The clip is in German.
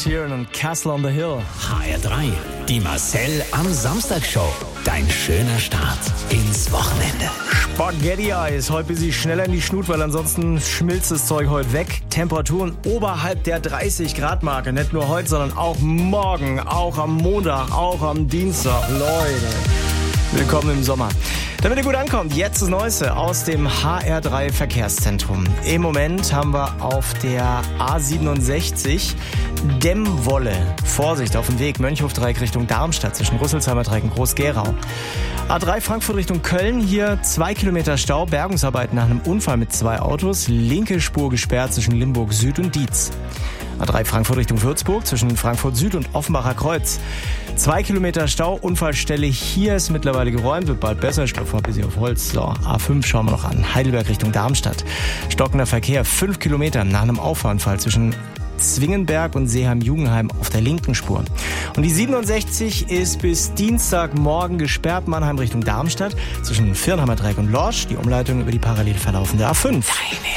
Sheeran und Castle on the Hill. HR3, die Marcel am Samstag-Show. Dein schöner Start ins Wochenende. Spaghetti-Eis. Heute bin ich schneller in die Schnut, weil ansonsten schmilzt das Zeug heute weg. Temperaturen oberhalb der 30-Grad-Marke. Nicht nur heute, sondern auch morgen, auch am Montag, auch am Dienstag. Leute, willkommen im Sommer. Damit ihr gut ankommt, jetzt das Neueste aus dem HR3 Verkehrszentrum. Im Moment haben wir auf der A67 Dämmwolle. Vorsicht auf dem Weg Mönchhof-Dreieck Richtung Darmstadt zwischen Rüsselsheimer Dreieck und Groß-Gerau. A3 Frankfurt Richtung Köln, hier 2 Kilometer Stau, Bergungsarbeiten nach einem Unfall mit 2 Autos. Linke Spur gesperrt zwischen Limburg Süd und Dietz. A3 Frankfurt Richtung Würzburg zwischen Frankfurt Süd und Offenbacher Kreuz. 2 Kilometer Stau, Unfallstelle hier ist mittlerweile geräumt, wird bald besser. Ich glaube, ein bisschen auf Holz. So, A5 schauen wir noch an. Heidelberg Richtung Darmstadt. Stockender Verkehr, 5 Kilometer nach einem Auffahrunfall zwischen Zwingenberg und Seeheim-Jugendheim auf der linken Spur. Und die 67 ist bis Dienstagmorgen gesperrt, Mannheim Richtung Darmstadt zwischen Viernheimer Dreieck und Lorsch. Die Umleitung über die parallel verlaufende A5.